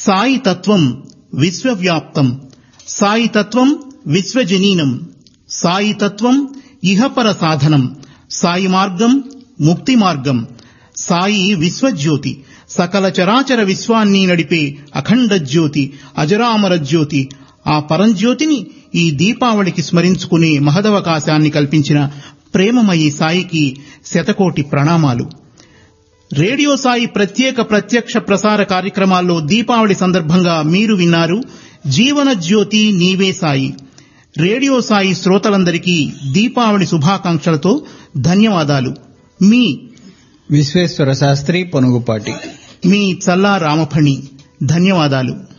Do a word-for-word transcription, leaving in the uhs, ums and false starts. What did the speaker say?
సాయి తత్వం విశ్వవ్యాప్తం, సాయి తత్వం విశ్వజనీనం, సాయి తత్వం ఇహపర సాధనం, సాయి మార్గం ముక్తి మార్గం. సాయి విశ్వజ్యోతి, సకల చరాచర విశ్వాన్ని నడిపే అఖండ జ్యోతి, అజరామర జ్యోతి. ఆ పరంజ్యోతిని ఈ దీపావళికి స్మరించుకునే మహదవకాశాన్ని కల్పించిన ప్రేమమయీ సాయికి శతకోటి ప్రణామాలు. రేడియో సాయి ప్రత్యేక ప్రత్యక్ష ప్రసార కార్యక్రమాల్లో దీపావళి సందర్భంగా మీరు విన్నారు జీవన జ్యోతి నీవే సాయి. రేడియో సాయి శ్రోతలందరికీ దీపావళి శుభాకాంక్షలతో ధన్యవాదాలు. మీ విశ్వేశ్వర శాస్త్రి పొనుగుపాటి. మీ చల్లా రామఫణి. ధన్యవాదాలు.